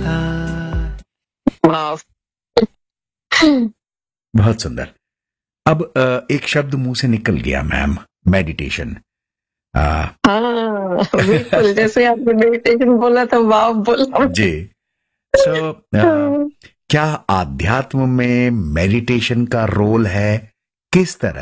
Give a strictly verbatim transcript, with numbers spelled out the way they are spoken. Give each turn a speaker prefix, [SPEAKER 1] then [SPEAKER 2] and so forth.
[SPEAKER 1] था।
[SPEAKER 2] वाह।
[SPEAKER 1] बहुत सुंदर। अब अ, एक शब्द मुंह से निकल गया मैम, मेडिटेशन।
[SPEAKER 2] हाँ बिल्कुल, जैसे आपने मेडिटेशन बोला था, वाह बोला।
[SPEAKER 1] जी। सो so, क्या आध्यात्म में मेडिटेशन का रोल है, किस तरह